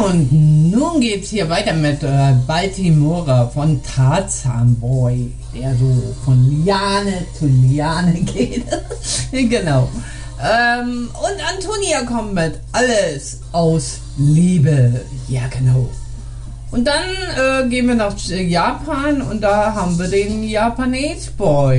und nun geht's hier weiter mit Baltimora von Tarzan Boy, der so von Liane zu Liane geht. Genau. Und Antonia kommt mit Alles aus Liebe. Ja, genau. Und dann gehen wir nach Japan und da haben wir den Japanese Boy.